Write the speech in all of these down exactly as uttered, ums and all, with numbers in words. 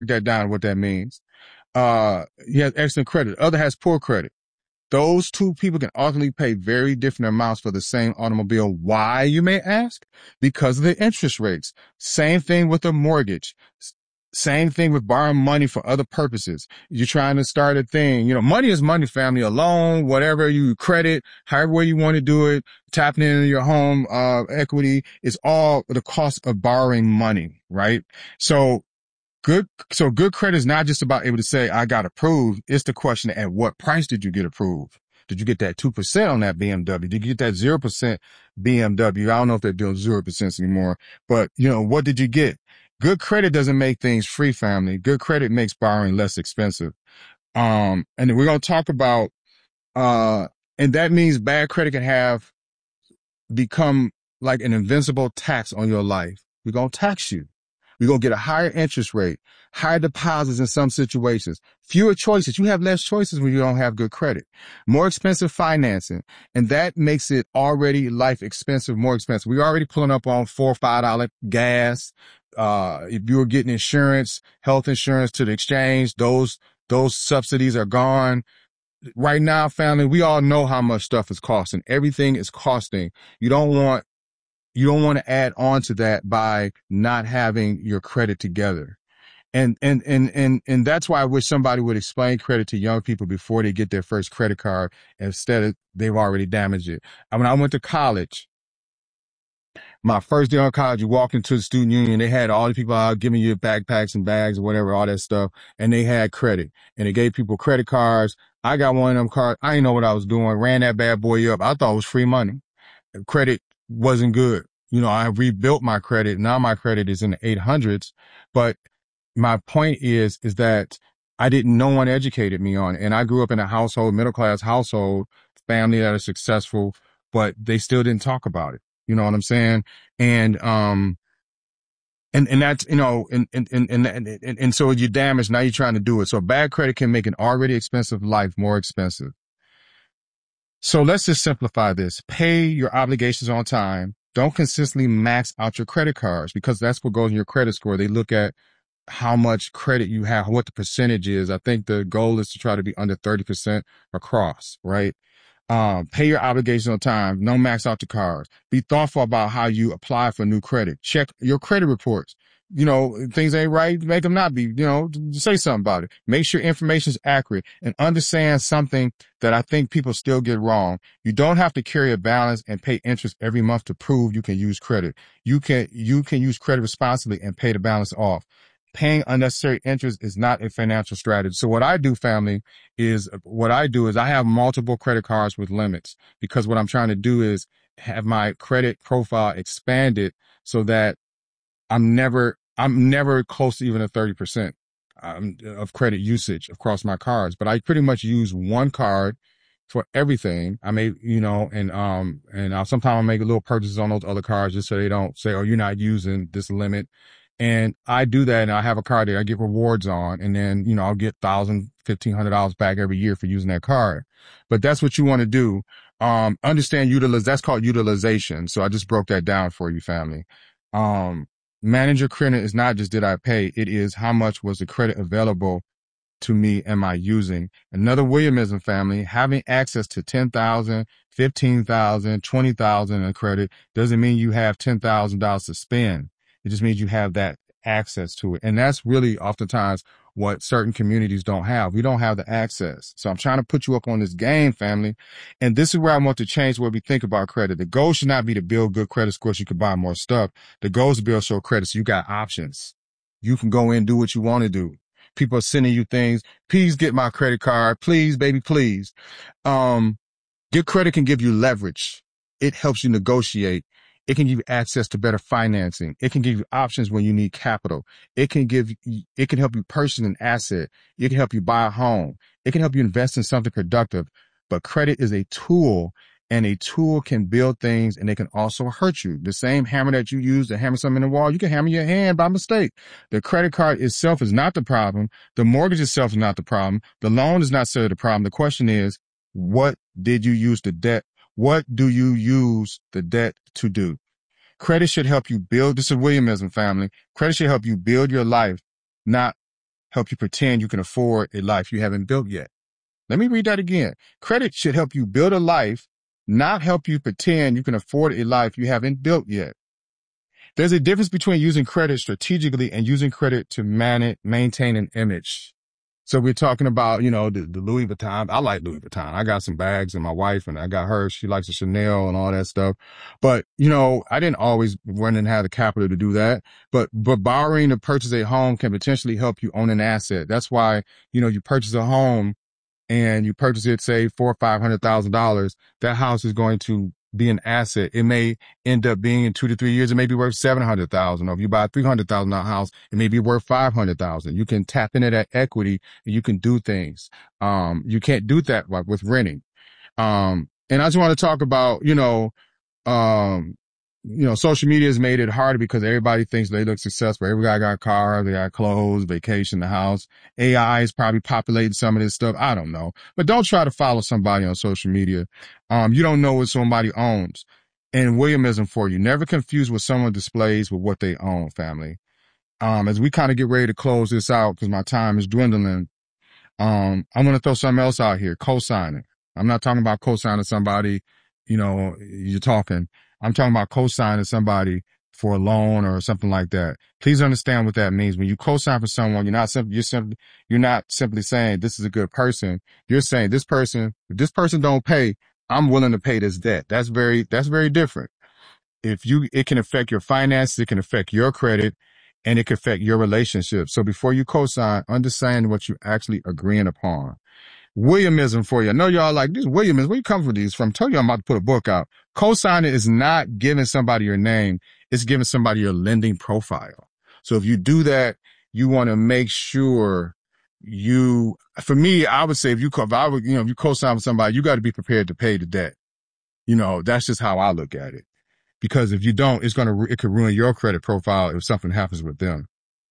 that down, what that means. Uh, he has excellent credit. The other has poor credit. Those two people can ultimately pay very different amounts for the same automobile. Why, you may ask? Because of the interest rates. Same thing with a mortgage. Same thing with borrowing money for other purposes. You're trying to start a thing. You know, money is money, family, a loan, whatever you credit, however way you want to do it, tapping into your home uh equity is all the cost of borrowing money, right? So Good, so good credit is not just about able to say, I got approved. It's the question, at what price did you get approved? Did you get that two percent on that B M W? Did you get that zero percent B M W? I don't know if they're doing zero percent anymore, but you know, what did you get? Good credit doesn't make things free, family. Good credit makes borrowing less expensive. Um, and we're going to talk about, uh, and that means bad credit can have become like an invincible tax on your life. We're going to tax you. We're going to get a higher interest rate, higher deposits in some situations, fewer choices. You have less choices when you don't have good credit, more expensive financing. And that makes it already life expensive, more expensive. We're already pulling up on four or five dollar gas. Uh, if you were getting insurance, health insurance to the exchange, those, those subsidies are gone. Right now, family, we all know how much stuff is costing. Everything is costing. You don't want You don't want to add on to that by not having your credit together. And, and, and, and, and that's why I wish somebody would explain credit to young people before they get their first credit card, instead of they've already damaged it. I mean, I went to college. My first day on college, you walk into the student union, they had all the people out giving you backpacks and bags or whatever, all that stuff. And they had credit, and they gave people credit cards. I got one of them cards. I didn't know what I was doing. Ran that bad boy up. I thought it was free money. Credit wasn't good. You know, I rebuilt my credit. Now my credit is in the eight hundreds. But my point is, is that I didn't, no one educated me on it. And I grew up in a household, middle class household, family that is successful, but they still didn't talk about it. You know what I'm saying? And, um, and, and that's, you know, and, and, and, and, and, and so you're damaged. Now you're trying to do it. So bad credit can make an already expensive life more expensive. So let's just simplify this. Pay your obligations on time. Don't consistently max out your credit cards, because that's what goes in your credit score. They look at how much credit you have, what the percentage is. I think the goal is to try to be under thirty percent across, right? Um, pay your obligations on time. Don't max out your cards. Be thoughtful about how you apply for new credit. Check your credit reports. You know, things ain't right, make them not be, you know, say something about it. Make sure information is accurate, and understand something that I think people still get wrong. You don't have to carry a balance and pay interest every month to prove you can use credit. You can, you can use credit responsibly and pay the balance off. Paying unnecessary interest is not a financial strategy. So what I do, family, is what I do is I have multiple credit cards with limits, because what I'm trying to do is have my credit profile expanded so that I'm never, I'm never close to even a thirty percent um, of credit usage across my cards. But I pretty much use one card for everything. I may, you know, and, um, and I'll sometimes I'll make a little purchases on those other cards just so they don't say, oh, you're not using this limit. And I do that, and I have a card that I get rewards on, and then, you know, I'll get thousand, fifteen hundred dollars back every year for using that card. But that's what you want to do. Um, understand utilize, that's called utilization. So I just broke that down for you, family. Um, manage your credit is not just did I pay, it is how much was the credit available to me am I using. Another Williamism, family, having access to ten thousand, fifteen thousand, twenty thousand in credit doesn't mean you have ten thousand dollars to spend. It just means you have that access to it. And that's really oftentimes what certain communities don't have. We don't have the access. So I'm trying to put you up on this game, family. And this is where I want to change the way we think about credit. The goal should not be to build good credit scores so you can buy more stuff. The goal is to build show credit so you got options. You can go in and do what you want to do. People are sending you things. Please get my credit card. Please, baby, please. Um, good credit can give you leverage. It helps you negotiate. It can give you access to better financing. It can give you options when you need capital. It can give, it can help you purchase an asset. It can help you buy a home. It can help you invest in something productive. But credit is a tool, and a tool can build things, and it can also hurt you. The same hammer that you use to hammer something in the wall, you can hammer your hand by mistake. The credit card itself is not the problem. The mortgage itself is not the problem. The loan is not necessarily the problem. The question is, what did you use the debt? What do you use the debt to do? Credit should help you build, this is Williamism, family. Credit should help you build your life, not help you pretend you can afford a life you haven't built yet. Let me read that again. Credit should help you build a life, not help you pretend you can afford a life you haven't built yet. There's a difference between using credit strategically and using credit to manage, maintain an image. So we're talking about, you know, the, the Louis Vuitton. I like Louis Vuitton. I got some bags, and my wife, and I got her. She likes the Chanel and all that stuff. But, you know, I didn't always run and have the capital to do that. But, but borrowing to purchase a home can potentially help you own an asset. That's why, you know, you purchase a home and you purchase it, say, four or five hundred thousand dollars. That house is going to be an asset. It may end up being in two to three years, it may be worth seven hundred thousand dollars. Or if you buy a three hundred thousand dollars house, it may be worth five hundred thousand dollars. You can tap into that equity and you can do things. Um, you can't do that with renting. Um, and I just want to talk about, you know, um, you know, social media has made it harder because everybody thinks they look successful. Everybody got a car, they got clothes, vacation, the house. A I is probably populating some of this stuff. I don't know. But don't try to follow somebody on social media. Um, you don't know what somebody owns. And Williamism for you. Never confuse what someone displays with what they own, family. Um, as we kind of get ready to close this out because my time is dwindling, um, I'm going to throw something else out here. Co-signing. I'm not talking about co-signing somebody, you know, you're talking. I'm talking about co-signing somebody for a loan or something like that. Please understand what that means. When you co-sign for someone, you're not simply, you're simply, you're not simply saying this is a good person. You're saying this person, if this person don't pay, I'm willing to pay this debt. That's very, that's very different. If you, it can affect your finances, it can affect your credit, and it can affect your relationship. So before you co-sign, understand what you're actually agreeing upon. Williamism for you. I know y'all like this Williamism. Where you come from these from? I told you I'm about to put a book out. Co-signing is not giving somebody your name. It's giving somebody your lending profile. So if you do that, you want to make sure you, for me, I would say if you, if I would, you know, if you co-sign with somebody, you got to be prepared to pay the debt. You know, that's just how I look at it. Because if you don't, it's going to, it could ruin your credit profile if something happens with them.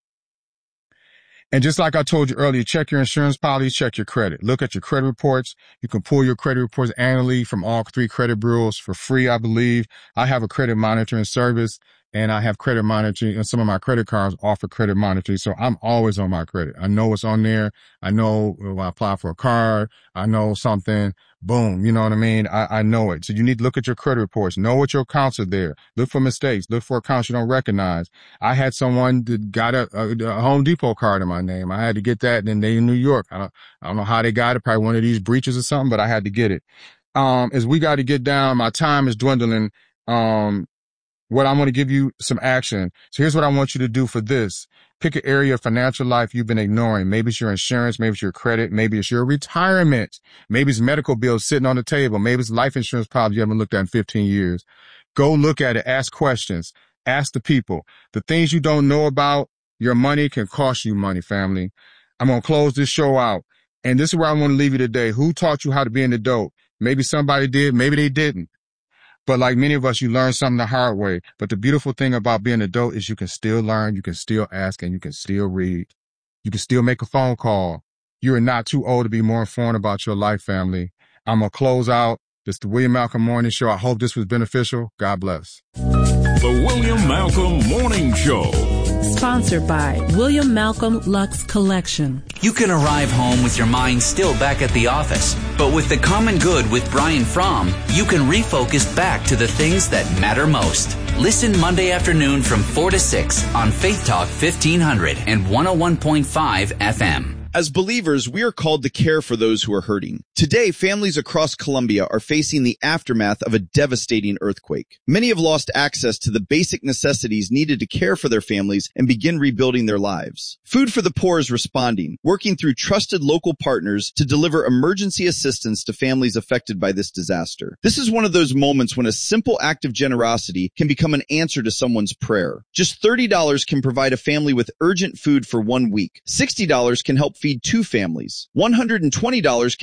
And just like I told you earlier, check your insurance policies, check your credit. Look at your credit reports. You can pull your credit reports annually from all three credit bureaus for free, I believe. I have a credit monitoring service, and I have credit monitoring, and some of my credit cards offer credit monitoring. So I'm always on my credit. I know what's on there. I know when I apply for a card, I know something, boom, you know what I mean? I, I know it. So you need to look at your credit reports. Know what your accounts are there. Look for mistakes. Look for accounts you don't recognize. I had someone that got a, a, a Home Depot card in my name. I had to get that, and then they in New York. I don't, I don't know how they got it. Probably one of these breaches or something, but I had to get it. Um, as we got to get down, my time is dwindling. Um, What I'm going to give you some action. So here's what I want you to do for this. Pick an area of financial life you've been ignoring. Maybe it's your insurance. Maybe it's your credit. Maybe it's your retirement. Maybe it's medical bills sitting on the table. Maybe it's life insurance problems you haven't looked at in fifteen years. Go look at it. Ask questions. Ask the people. The things you don't know about your money can cost you money, family. I'm going to close this show out. And this is where I want to leave you today. Who taught you how to be an adult? Maybe somebody did. Maybe they didn't. But like many of us, you learn something the hard way. But the beautiful thing about being an adult is you can still learn, you can still ask, and you can still read. You can still make a phone call. You are not too old to be more informed about your life, family. I'm going to close out. This is the William Malcolm Morning Show. I hope this was beneficial. God bless. The William Malcolm Morning Show. Sponsored by William Malcolm Lux Collection. You can arrive home with your mind still back at the office, but with the common good with Brian Fromm, you can refocus back to the things that matter most. Listen Monday afternoon from four to six on Faith Talk fifteen hundred and one oh one point five F M. As believers, we are called to care for those who are hurting. Today, families across Colombia are facing the aftermath of a devastating earthquake. Many have lost access to the basic necessities needed to care for their families and begin rebuilding their lives. Food for the Poor is responding, working through trusted local partners to deliver emergency assistance to families affected by this disaster. This is one of those moments when a simple act of generosity can become an answer to someone's prayer. Just thirty dollars can provide a family with urgent food for one week. sixty dollars can help feed two families. one hundred twenty dollars can help provide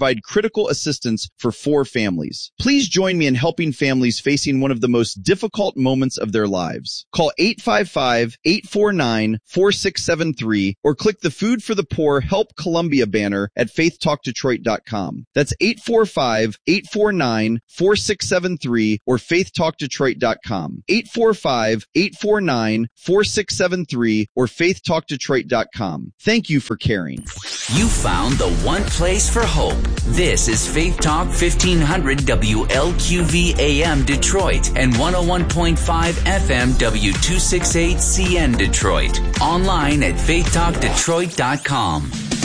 provide critical assistance for four families. Please join me in helping families facing one of the most difficult moments of their lives. Call eight five five, eight four nine, four six seven three or click the Food for the Poor Help Columbia banner at faith talk detroit dot com. That's eight four five, eight four nine, four six seven three or faith talk detroit dot com. eight four five, eight four nine, four six seven three or faith talk detroit dot com. Thank you for caring. You found the one place for hope. This is Faith Talk fifteen hundred W L Q V A M Detroit and one oh one point five F M W two sixty-eight C N Detroit. Online at faith talk detroit dot com.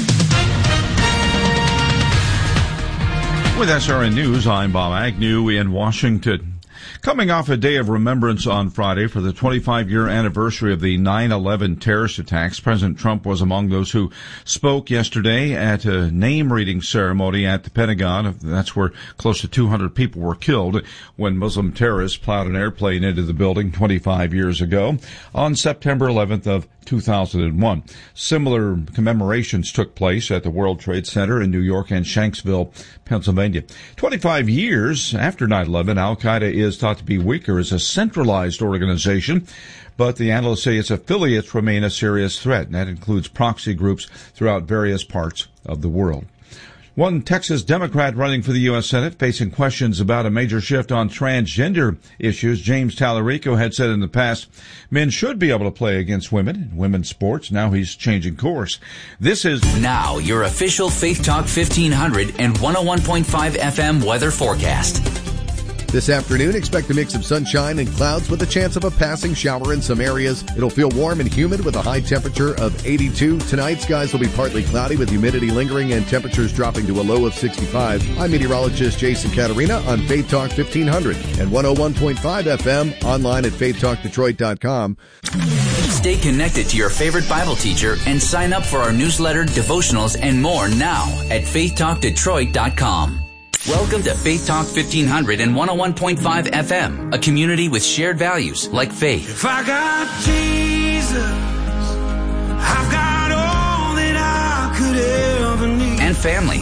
With S R N News, I'm Bob Agnew in Washington. Coming off a day of remembrance on Friday for the twenty-five-year anniversary of the nine eleven terrorist attacks, President Trump was among those who spoke yesterday at a name-reading ceremony at the Pentagon. That's where close to two hundred people were killed when Muslim terrorists plowed an airplane into the building twenty-five years ago on September eleventh of two thousand one. Similar commemorations took place at the World Trade Center in New York and Shanksville, Pennsylvania. twenty-five years after nine eleven, Al-Qaeda is thought to be weaker as a centralized organization, but the analysts say its affiliates remain a serious threat, and that includes proxy groups throughout various parts of the world. One Texas Democrat running for the U S Senate facing questions about a major shift on transgender issues. James Tallarico had said in the past, men should be able to play against women in women's sports. Now he's changing course. This is now your official Faith Talk fifteen hundred and one oh one point five F M weather forecast. This afternoon, expect a mix of sunshine and clouds with a chance of a passing shower in some areas. It'll feel warm and humid with a high temperature of eighty-two. Tonight, skies will be partly cloudy with humidity lingering and temperatures dropping to a low of sixty-five. I'm meteorologist Jason Caterina on Faith Talk fifteen hundred and one oh one point five F M, online at faith talk detroit dot com. Stay connected to your favorite Bible teacher and sign up for our newsletter, devotionals, and more now at faith talk detroit dot com. Welcome to Faith Talk fifteen hundred and one oh one point five F M, a community with shared values like faith. If I got Jesus, I've got all that I could ever need. And family.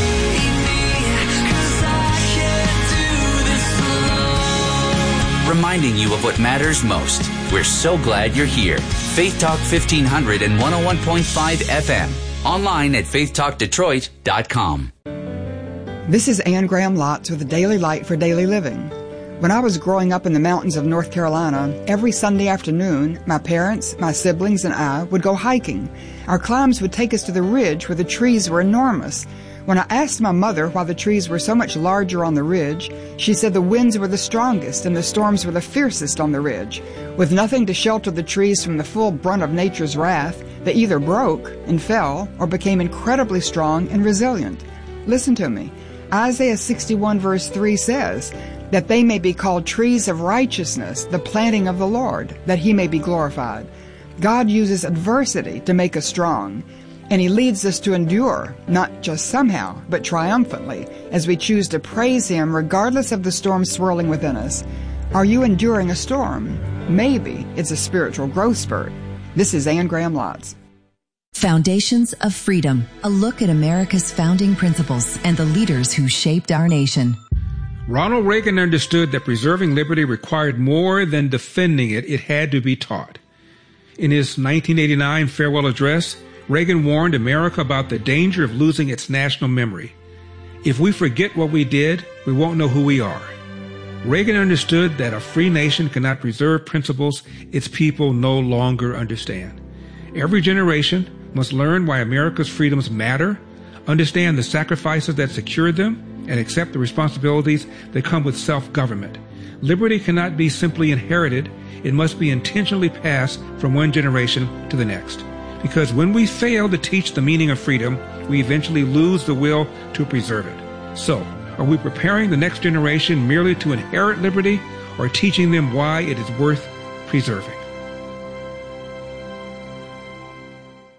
Reminding you of what matters most. We're so glad you're here. Faith Talk fifteen hundred and one oh one point five F M. Online at faith talk detroit dot com. This is Ann Graham Lotz with the Daily Light for Daily Living. When I was growing up in the mountains of North Carolina, every Sunday afternoon, my parents, my siblings, and I would go hiking. Our climbs would take us to the ridge where the trees were enormous. When I asked my mother why the trees were so much larger on the ridge, she said the winds were the strongest and the storms were the fiercest on the ridge. With nothing to shelter the trees from the full brunt of nature's wrath, they either broke and fell or became incredibly strong and resilient. Listen to me. Isaiah sixty-one verse three says, that they may be called trees of righteousness, the planting of the Lord, that he may be glorified. God uses adversity to make us strong, and he leads us to endure, not just somehow, but triumphantly, as we choose to praise him regardless of the storm swirling within us. Are you enduring a storm? Maybe it's a spiritual growth spurt. This is Ann Graham Lotz. Foundations of Freedom, a look at America's founding principles and the leaders who shaped our nation. Ronald Reagan understood that preserving liberty required more than defending it, it had to be taught. In his nineteen eighty-nine farewell address, Reagan warned America about the danger of losing its national memory. If we forget what we did, we won't know who we are. Reagan understood that a free nation cannot preserve principles its people no longer understand. Every generation must learn why America's freedoms matter, understand the sacrifices that secured them, and accept the responsibilities that come with self-government. Liberty cannot be simply inherited. It must be intentionally passed from one generation to the next. Because when we fail to teach the meaning of freedom, we eventually lose the will to preserve it. So, are we preparing the next generation merely to inherit liberty, or teaching them why it is worth preserving?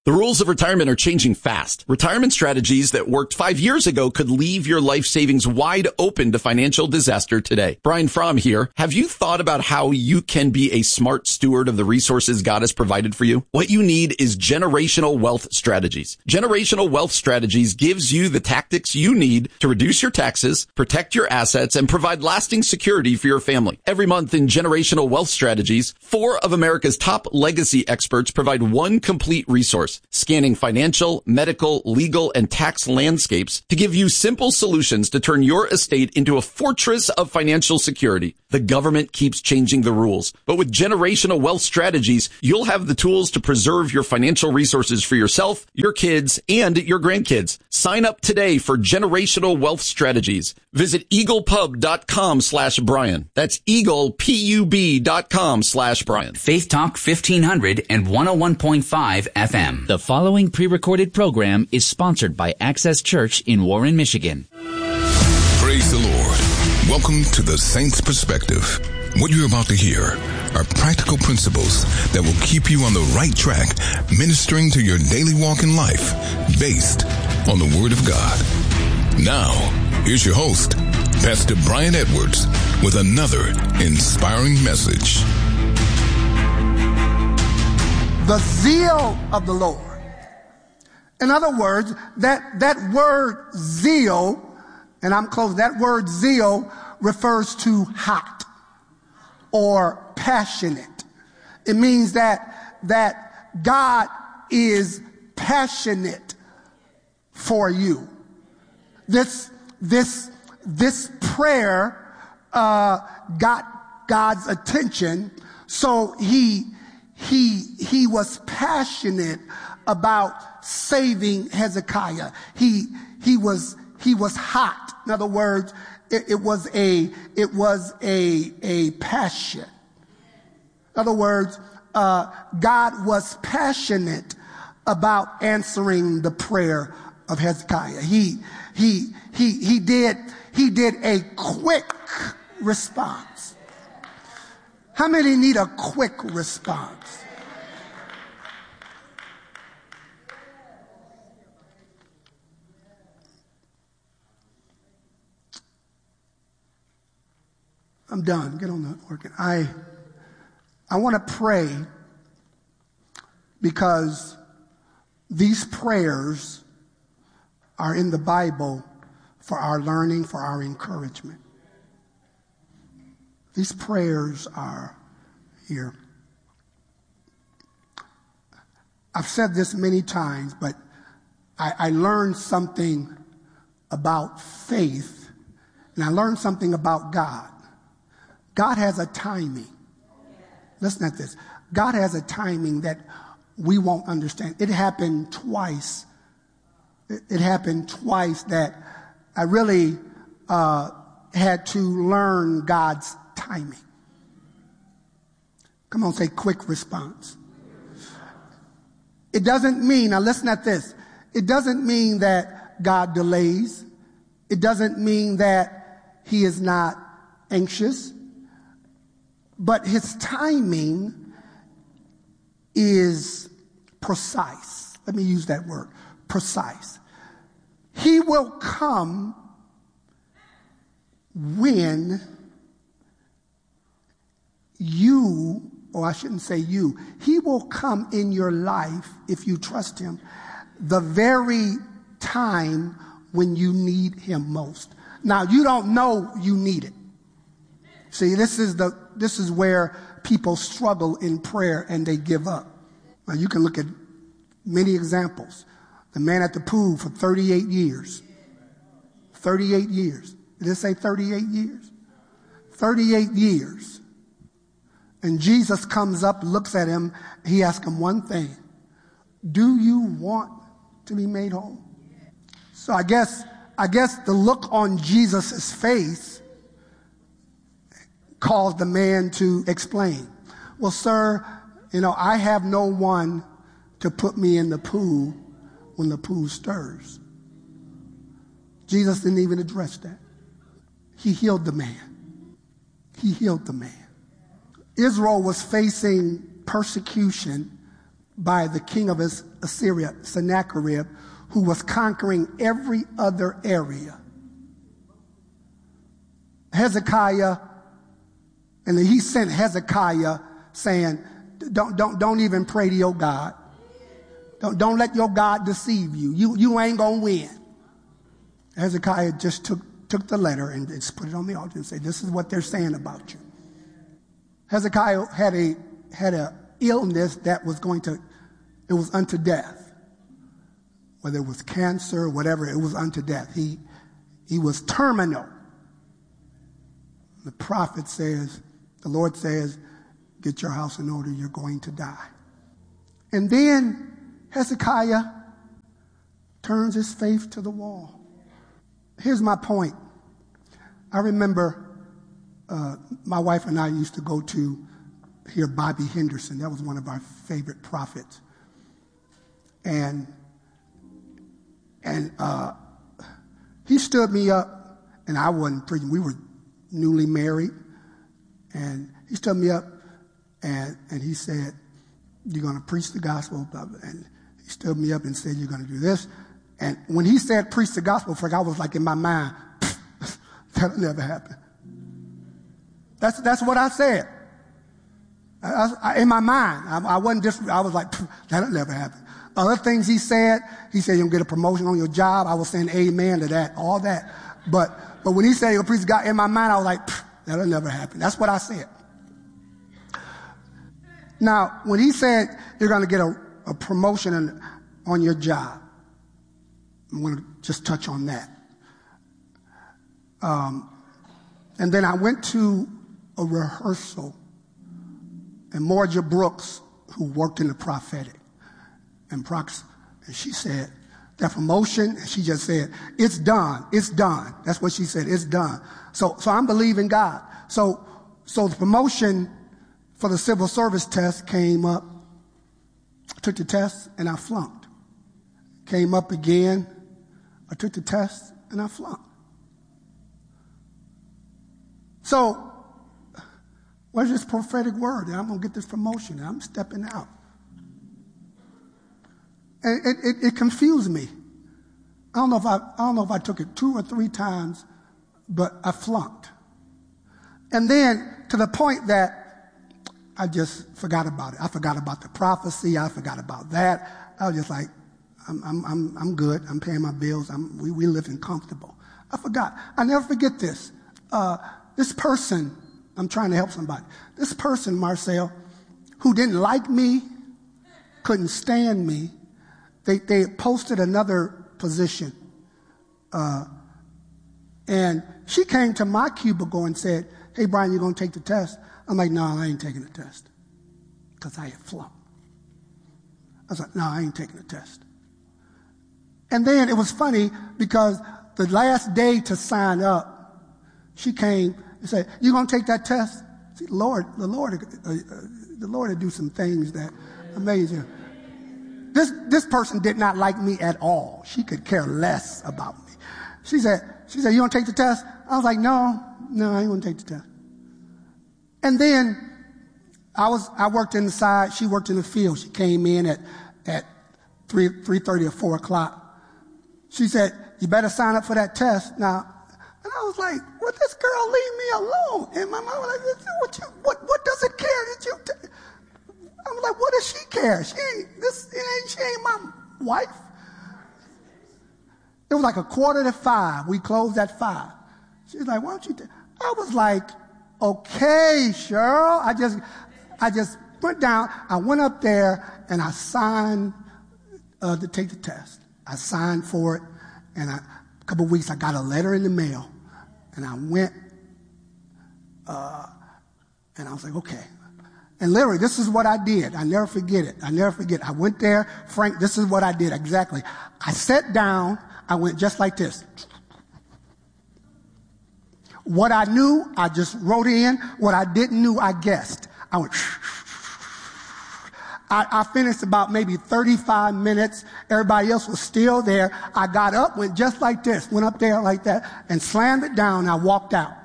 The rules of retirement are changing fast. Retirement strategies that worked five years ago could leave your life savings wide open to financial disaster today. Brian Fromm here. Have you thought about how you can be a smart steward of the resources God has provided for you? What you need is Generational Wealth Strategies. Generational Wealth Strategies gives you the tactics you need to reduce your taxes, protect your assets, and provide lasting security for your family. Every month in Generational Wealth Strategies, four of America's top legacy experts provide one complete resource, scanning financial, medical, legal, and tax landscapes to give you simple solutions to turn your estate into a fortress of financial security. The government keeps changing the rules, but with Generational Wealth Strategies, you'll have the tools to preserve your financial resources for yourself, your kids, and your grandkids. Sign up today for Generational Wealth Strategies. Visit eaglepub.com slash Brian. That's eaglepub.com slash Brian. Faith Talk fifteen hundred and one oh one point five F M. The following pre-recorded program is sponsored by Access Church in Warren, Michigan. Praise the Lord. Welcome to the Saints Perspective. What you're about to hear are practical principles that will keep you on the right track, ministering to your daily walk in life, based on the Word of God. Now, here's your host, Pastor Brian Edwards, with another inspiring message. The zeal of the Lord. In other words, that, that word zeal, and I'm close, that word zeal refers to hot or passionate. It means that, that God is passionate for you. This, this, this prayer, uh, got God's attention. So he, he, he was passionate about saving Hezekiah. He, he was, he was hot. In other words, it, it was a, it was a, a passion. In other words, uh, God was passionate about answering the prayer of Hezekiah. He, he, he, he did, he did a quick response. How many need a quick response? I'm done. Get on the organ. I, I want to pray because these prayers are in the Bible for our learning, for our encouragement. These prayers are here. I've said this many times, but I, I learned something about faith, and I learned something about God. God has a timing. Listen at this. God has a timing that we won't understand. It happened twice. It, it happened twice that I really uh, had to learn God's timing. Come on, say quick response. It doesn't mean, now listen at this. It doesn't mean that God delays. It doesn't mean that he is not anxious. But his timing is precise. Let me use that word, precise. He will come when you, or I shouldn't say you, he will come in your life, if you trust him, the very time when you need him most. Now, you don't know you need it. See, this is the this is where people struggle in prayer and they give up. Now, you can look at many examples. The man at the pool for thirty-eight years. thirty-eight years. Did it say thirty-eight years? thirty-eight years. And Jesus comes up, looks at him. He asks him one thing. Do you want to be made whole? So I guess, I guess the look on Jesus' face caused the man to explain. Well, sir, you know, I have no one to put me in the pool when the pool stirs. Jesus didn't even address that. He healed the man. He healed the man. Israel was facing persecution by the king of Assyria, Sennacherib, who was conquering every other area. Hezekiah, and then he sent Hezekiah saying, don't, don't, don't even pray to your God. Don't, don't let your God deceive you. You, you ain't going to win. Hezekiah just took, took the letter and just put it on the altar and said, this is what they're saying about you. Hezekiah had a, had a illness that was going to, it was unto death. Whether it was cancer or whatever, it was unto death. He, he was terminal. The prophet says, the Lord says, get your house in order, you're going to die. And then Hezekiah turns his face to the wall. Here's my point. I remember uh, my wife and I used to go to hear Bobby Henderson. That was one of our favorite prophets. And, and uh, he stood me up, and I wasn't preaching. We were newly married. And he stood me up, and, and he said, you're going to preach the gospel. And he stood me up and said, you're going to do this. And when he said preach the gospel, I was like in my mind, that'll never happen. That's, that's what I said. I, I, in my mind, I, I wasn't just, I was like, that'll never happen. Other things he said, he said you'll get a promotion on your job. I was saying amen to that, all that. But, but when he said you'll preach God, in my mind, I was like, that'll never happen. That's what I said. Now, when he said you're going to get a, a promotion on, on your job, I'm going to just touch on that. Um, and then I went to a rehearsal, and Morja Brooks, who worked in the prophetic, and, Prox, and she said, that promotion, and she just said, it's done, it's done. That's what she said, it's done. So, so I'm believing God. So, so the promotion for the civil service test came up. I took the test and I flunked. Came up again. I took the test and I flunked. So, where's this prophetic word? And I'm going to get this promotion and I'm stepping out. And it, it, it confused me. I don't know if I, I don't know if I took it two or three times, but I flunked. And then to the point that I just forgot about it. I forgot about the prophecy. I forgot about that. I was just like, I'm, I'm, I'm, I'm good. I'm paying my bills. I'm, we, we living comfortable. I forgot. I never forget this. Uh, this person, I'm trying to help somebody. This person, Marcel, who didn't like me, couldn't stand me, they, they posted another position. Uh, and she came to my cubicle and said, hey, Brian, you going to take the test? I'm like, no, I ain't taking the test. Because I had flunked. I was like, no, I ain't taking the test. And then it was funny because the last day to sign up, she came and said, you going to take that test? See, Lord, the Lord, uh, uh, the Lord would do some things that amaze you. This, this person did not like me at all. She could care less about me. She said, she said, you going to take the test? I was like, no, no, I ain't going to take the test. And then I was, I worked inside. She worked in the field. She came in at, at three, three thirty or four o'clock. She said, you better sign up for that test. Now, and I was like, well, this girl leave me alone. And my mom was like, what, you, what, what does it care that you, t-? I was like, what does she care? She ain't, this, it ain't, she ain't my wife. It was like a quarter to five. We closed at five. She was like, why don't you, t-? I was like, okay, Cheryl. I just, I just went down. I went up there and I signed uh, to take the test. I signed for it, and I, a couple of weeks I got a letter in the mail, and I went, uh, and I was like, okay. And literally, this is what I did. I never forget it. I never forget it. I went there, Frank, this is what I did exactly. I sat down. I went just like this. What I knew, I just wrote in. What I didn't know, I guessed. I went. I, I finished about maybe thirty-five minutes. Everybody else was still there. I got up, went just like this, went up there like that, and slammed it down. And I walked out.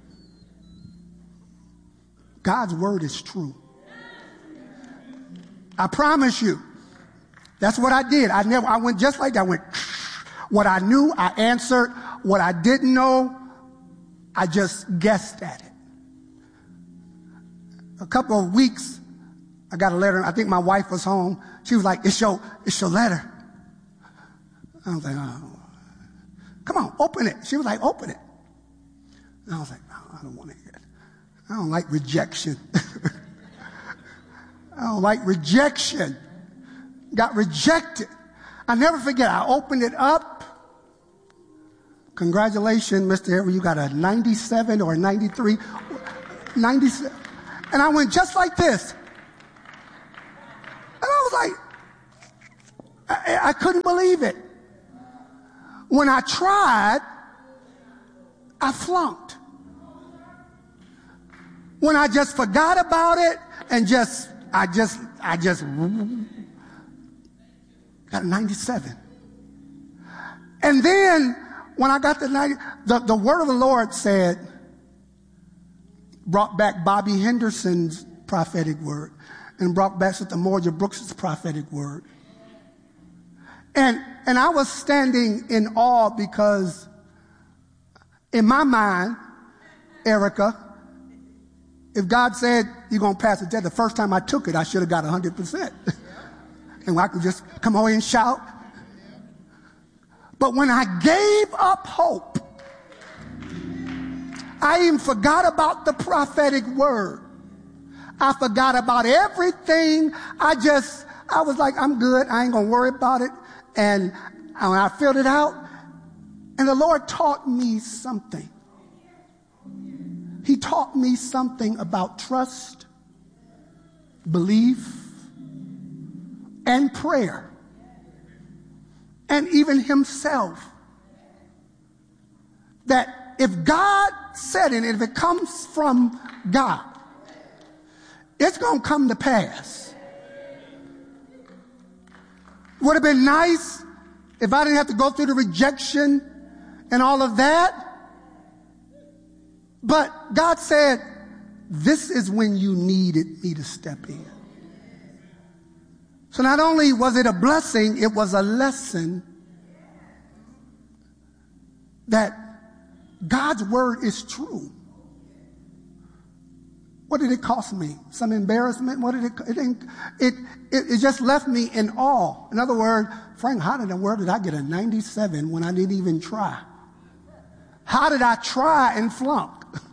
God's word is true. I promise you. That's what I did. I never, I went just like that. I went, what I knew, I answered. What I didn't know, I just guessed at it. A couple of weeks, I got a letter. I think my wife was home. She was like, it's your, it's your letter. I was like, oh, come on, open it. She was like, open it. And I was like, no, I don't want to hear it. I don't like rejection. I don't like rejection. Got rejected. I never forget. I opened it up. Congratulations, Mister Harry. You got a ninety-seven or a ninety-three. ninety-seven. And I went just like this. And I was like, I, I couldn't believe it. When I tried, I flunked. When I just forgot about it and just, I just, I just got a ninety-seven. And then when I got the ninety, the, the word of the Lord said, brought back Bobby Henderson's prophetic word and brought back Sister Moria Brooks' prophetic word. And, and I was standing in awe because in my mind, Erica, if God said you're going to pass the test, the first time I took it, I should have got one hundred percent. And I could just come away and shout. But when I gave up hope, I even forgot about the prophetic word. I forgot about everything. I just, I was like, I'm good. I ain't going to worry about it. And when I filled it out, and the Lord taught me something. He taught me something about trust, belief, and prayer. And even himself. That if God said it, if it comes from God, it's going to come to pass. Would have been nice if I didn't have to go through the rejection and all of that. But God said, this is when you needed me to step in. So not only was it a blessing, it was a lesson that God's word is true. What did it cost me? Some embarrassment? What did it, it, it, it, it just left me in awe. In other words, Frank, how in the world did I get a ninety-seven when I didn't even try? How did I try and flunk?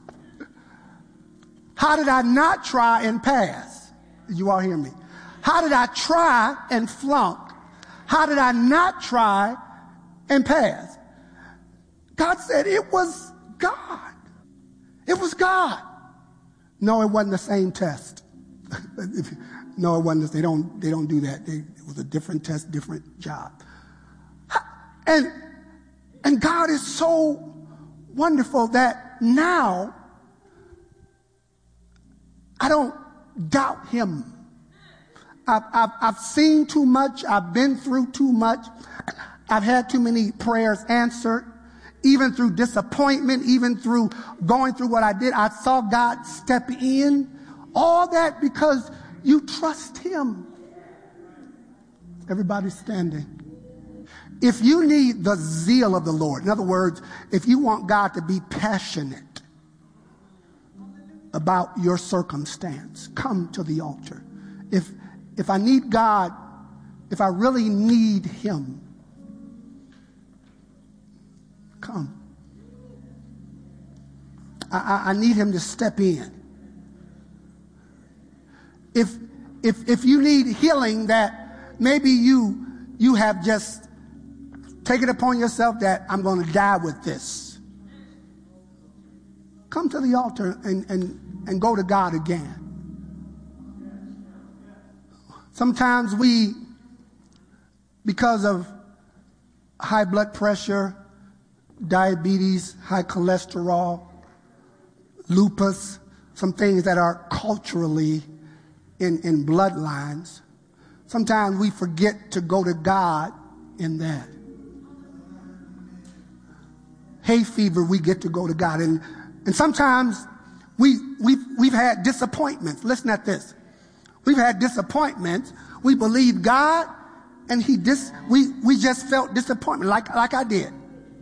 How did I not try and pass? Did you all hear me? How did I try and flunk? How did I not try and pass? God said it was God. It was God. No, it wasn't the same test. No, it wasn't. They don't, they don't do that. They, it was a different test, different job. And, and God is so wonderful that now I don't doubt him. I've, I've, I've seen too much. I've been through too much. I've had too many prayers answered. Even through disappointment, even through going through what I did, I saw God step in. All that because you trust him. Everybody's standing. If you need the zeal of the Lord, in other words, if you want God to be passionate about your circumstance, come to the altar. If, if I need God, if I really need him, come. I, I need him to step in. If, if, if you need healing that maybe you, you have just taken upon yourself that I'm going to die with this, come to the altar and, and, and go to God again. Sometimes we, because of high blood pressure, diabetes, high cholesterol, lupus, some things that are culturally in, in bloodlines. Sometimes we forget to go to God in that. Hay fever, we get to go to God. And, and sometimes we, we've, we've had disappointments. Listen at this. We've had disappointments we believed God, and he dis, we, we just felt disappointment like, like I did.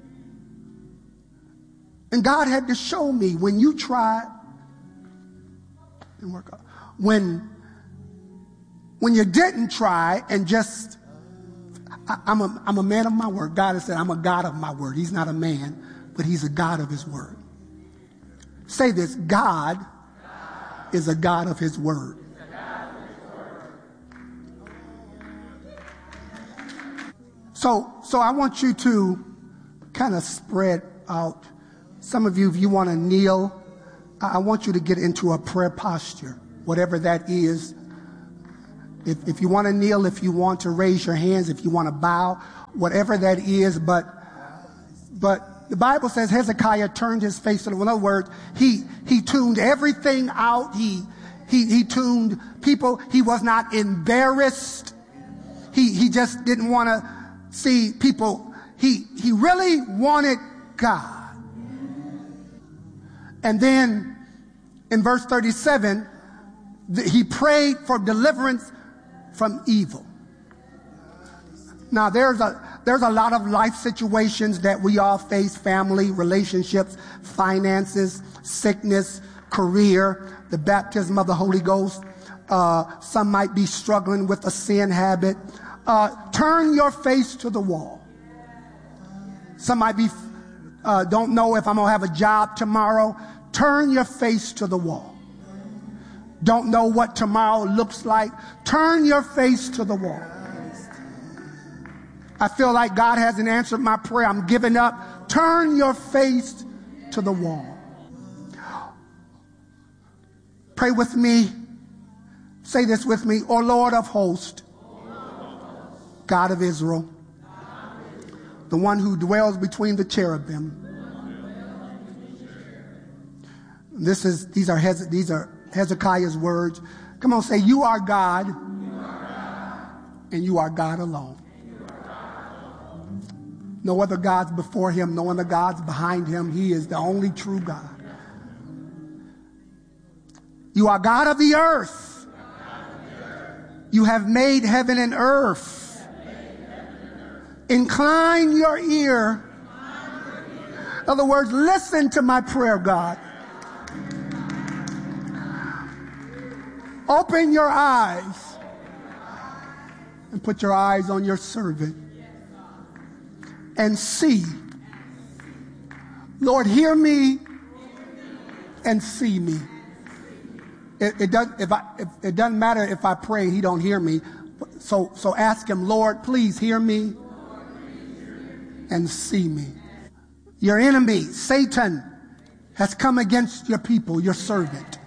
And God had to show me, when you try, didn't work out. When, when you didn't try and just, I, I'm a, I'm a man of my word. God has said, I'm a God of my word. He's not a man, but he's a God of his word. Say this, God is a God of his word. So, so I want you to kind of spread out. Some of you, if you want to kneel, I want you to get into a prayer posture, whatever that is. If, if you want to kneel, if you want to raise your hands, if you want to bow, whatever that is. But, but the Bible says Hezekiah turned his face to the, in other words, he, he tuned everything out. He, he, he tuned people. He was not embarrassed. He, he just didn't want to see people. He, he really wanted God. And then in verse thirty-seven, he prayed for deliverance from evil. Now there's a, there's a lot of life situations that we all face: family, relationships, finances, sickness, career, the baptism of the Holy Ghost. Uh, some might be struggling with a sin habit. Uh, turn your face to the wall. Some might be, uh, don't know if I'm going to have a job tomorrow. Turn your face to the wall. Don't know what tomorrow looks like. Turn your face to the wall. I feel like God hasn't answered my prayer. I'm giving up. Turn your face to the wall. Pray with me. Say this with me. O Lord of hosts, God of Israel, the one who dwells between the cherubim. This is, these are, Hez, these are Hezekiah's words. Come on, say, you are God, you are God. And you are God alone. Are God alone. No other gods before him, no other gods behind him. He is the only true God. You are God of the earth. You have made heaven and earth. Incline your ear. In other words, listen to my prayer, God. Open your eyes and put your eyes on your servant and see. Lord, hear me and see me. It, it doesn't. If I, if, it doesn't matter if I pray, he don't hear me. So, so ask him, Lord, please hear me and see me. Your enemy, Satan, has come against your people, your servant.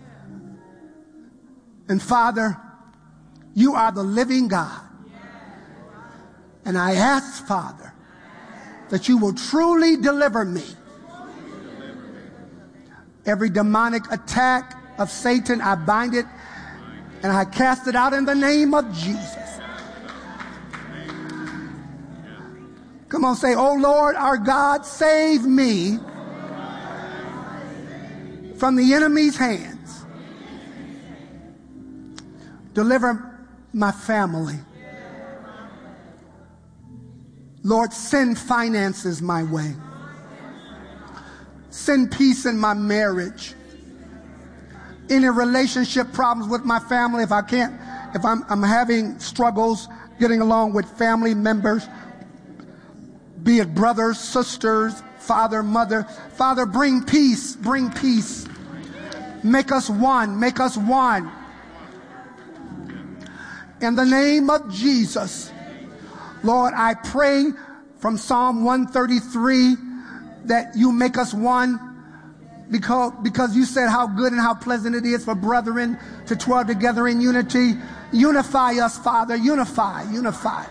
And Father, you are the living God. And I ask, Father, that you will truly deliver me. Every demonic attack of Satan, I bind it and I cast it out in the name of Jesus. Come on, say, oh Lord, our God, save me from the enemy's hands. Deliver my family. Lord, send finances my way. Send peace in my marriage. Any relationship problems with my family, if I can't, if I'm, I'm having struggles getting along with family members, be it brothers, sisters, father, mother. Father, bring peace, bring peace. Make us one, make us one. In the name of Jesus, Lord, I pray from Psalm one thirty-three that you make us one, because, because you said how good and how pleasant it is for brethren to dwell together in unity. Unify us, Father, unify, unify.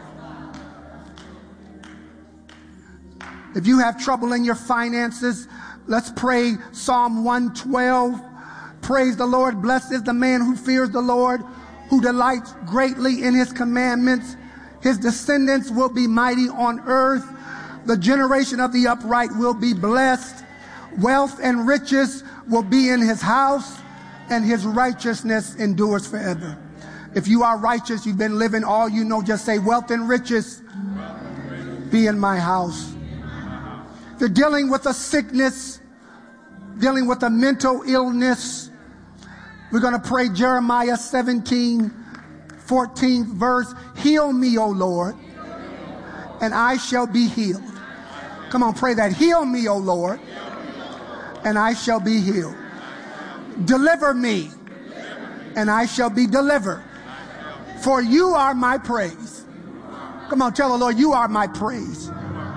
If you have trouble in your finances, let's pray Psalm one twelve. Praise the Lord. Blessed is the man who fears the Lord, who delights greatly in his commandments. His descendants will be mighty on earth. The generation of the upright will be blessed. Wealth and riches will be in his house, and his righteousness endures forever. If you are righteous, you've been living all you know, just say, wealth and riches be in my house. If you're dealing with a sickness, dealing with a mental illness, we're going to pray Jeremiah seventeen, fourteenth verse. Heal me, O Lord, and I shall be healed. Come on, pray that. Heal me, O Lord, and I shall be healed. Deliver me, and I shall be delivered. For you are my praise. Come on, tell the Lord, you are my praise.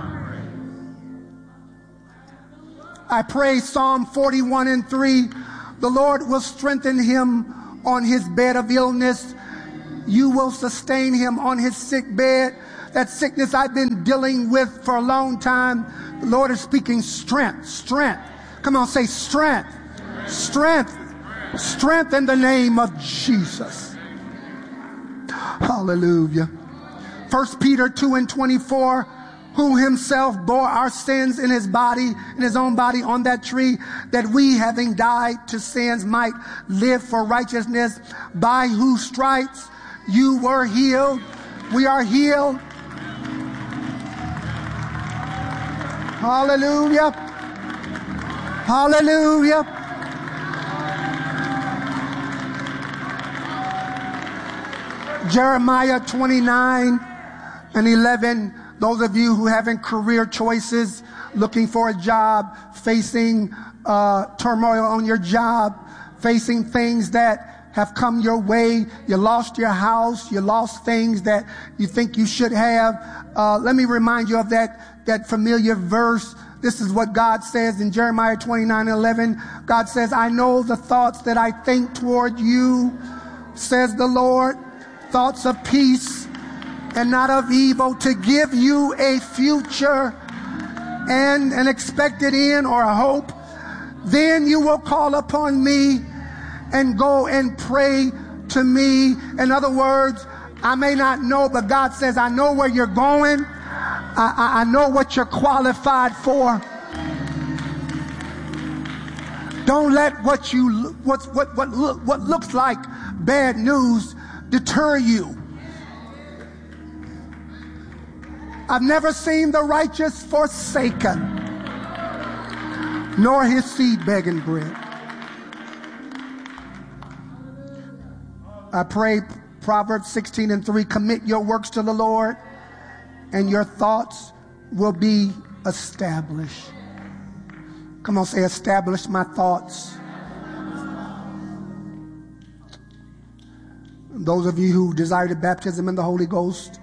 I pray Psalm forty-one and three. The Lord will strengthen him on his bed of illness. You will sustain him on his sick bed. That sickness I've been dealing with for a long time, the Lord is speaking strength, strength. Come on, say strength, strength, strength in the name of Jesus. Hallelujah. First Peter two and twenty-four, who himself bore our sins in his body, in his own body on that tree, that we, having died to sins, might live for righteousness, by whose stripes you were healed. We are healed. Hallelujah. Hallelujah. Jeremiah twenty-nine and eleven. Those of you who having career choices, looking for a job, facing uh, turmoil on your job, facing things that have come your way, you lost your house, you lost things that you think you should have. Uh, let me remind you of that, that familiar verse. This is what God says in Jeremiah twenty-nine eleven. God says, I know the thoughts that I think toward you, says the Lord, thoughts of peace and not of evil, to give you a future and an expected end or a hope. Then you will call upon me and go and pray to me. In other words, I may not know, but God says, I know where you're going. I, I, I know what you're qualified for. Don't let what you what what what look, what looks like bad news deter you. I've never seen the righteous forsaken, nor his seed begging bread. I pray Proverbs sixteen and three, commit your works to the Lord, and your thoughts will be established. Come on, say, establish my thoughts. Those of you who desire the baptism in the Holy Ghost,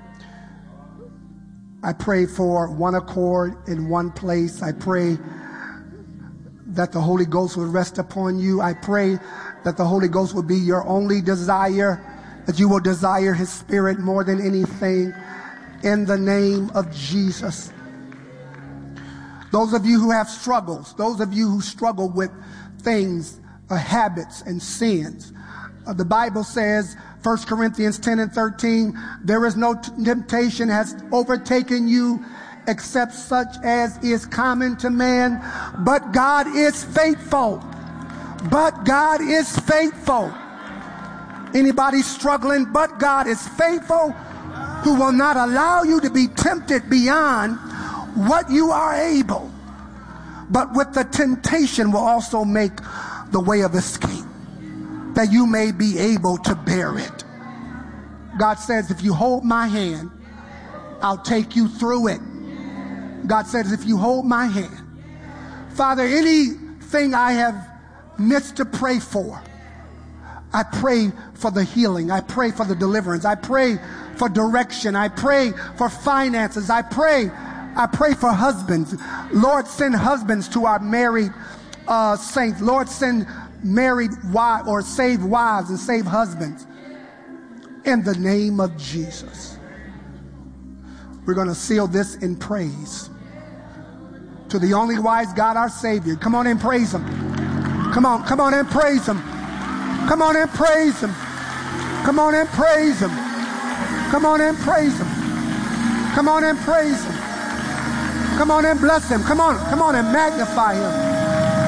I pray for one accord in one place. I pray that the Holy Ghost will rest upon you. I pray that the Holy Ghost will be your only desire, that you will desire his spirit more than anything, in the name of Jesus. Those of you who have struggles, those of you who struggle with things, uh, habits and sins, uh, the Bible says, First Corinthians ten and thirteen, there is no t- temptation has overtaken you except such as is common to man, but God is faithful. But God is faithful. Anybody struggling? But God is faithful, who will not allow you to be tempted beyond what you are able, but with the temptation will also make the way of escape, that you may be able to bear it. God says, if you hold my hand, I'll take you through it. God says, if you hold my hand. Father, anything I have missed to pray for, I pray for the healing. I pray for the deliverance. I pray for direction. I pray for finances. I pray, I pray for husbands. Lord, send husbands to our married uh, saints. Lord, send married wives, or save wives and save husbands. In the name of Jesus. We're going to seal this in praise to the only wise God, our Savior. Come on and praise him. Come on, come on and praise him. Come on and praise him. Come on and praise him. Come on and praise him. Come on and praise him. Come on and bless him. Come on, come on and magnify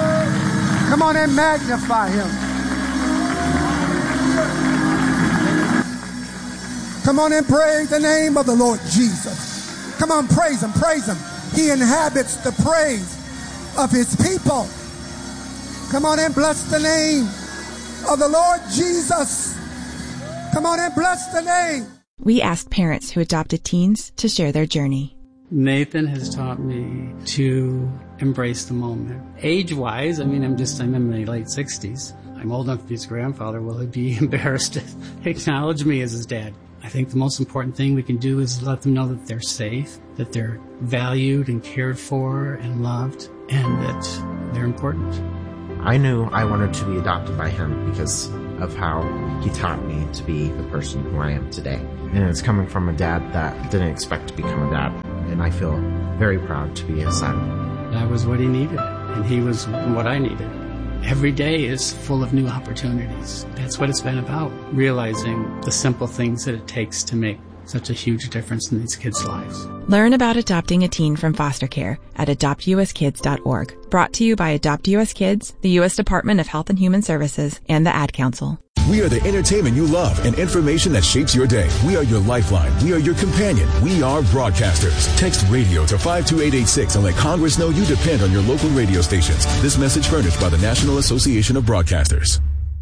him. Come on and magnify him. Come on and praise the name of the Lord Jesus. Come on, praise him, praise him. He inhabits the praise of his people. Come on and bless the name of the Lord Jesus. Come on and bless the name. We asked parents who adopted teens to share their journey. Nathan has taught me to embrace the moment. Age-wise, I mean, I'm just, I'm in my late sixties. I'm old enough to be his grandfather. Will he be embarrassed to acknowledge me as his dad? I think the most important thing we can do is let them know that they're safe, that they're valued and cared for and loved, and that they're important. I knew I wanted to be adopted by him because of how he taught me to be the person who I am today. And it's coming from a dad that didn't expect to become a dad. And I feel very proud to be his son. That was what he needed, and he was what I needed. Every day is full of new opportunities. That's what it's been about, realizing the simple things that it takes to make such a huge difference in these kids' lives. Learn about adopting a teen from foster care at adopt u s kids dot org. Brought to you by Adopt U S Kids, the U S Department of Health and Human Services, and the Ad Council. We are the entertainment you love and information that shapes your day. We are your lifeline. We are your companion. We are broadcasters. Text radio to five two eight eight six and let Congress know you depend on your local radio stations. This message furnished by the National Association of Broadcasters.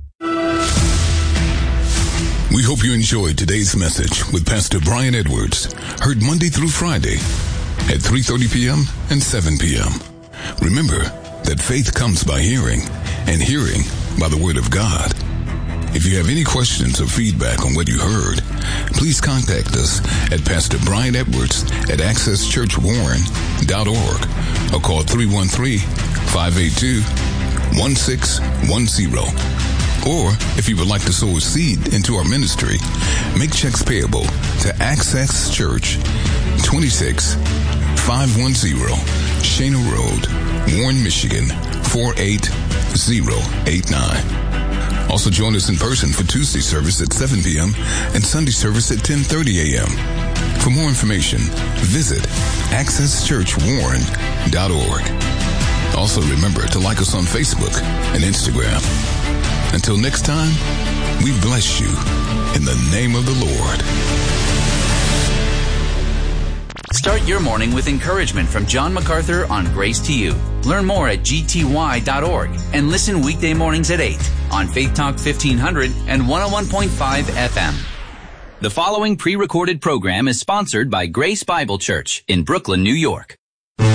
We hope you enjoyed today's message with Pastor Brian Edwards, heard Monday through Friday at three thirty p.m. and seven p.m. Remember that faith comes by hearing, and hearing by the Word of God. If you have any questions or feedback on what you heard, please contact us at Pastor Brian Edwards at access church warren dot org or call three one three, five eight two, one six one zero. Or, if you would like to sow a seed into our ministry, make checks payable to Access Church, twenty-six five one zero Shana Road, Warren, Michigan, four eight zero eight nine. Also join us in person for Tuesday service at seven p.m. and Sunday service at ten thirty a.m. For more information, visit access church warren dot org. Also remember to like us on Facebook and Instagram. Until next time, we bless you in the name of the Lord. Start your morning with encouragement from John MacArthur on Grace to You. Learn more at g t y dot org and listen weekday mornings at eight on Faith Talk fifteen hundred and one oh one point five F M. The following pre-recorded program is sponsored by Grace Bible Church in Brooklyn, New York.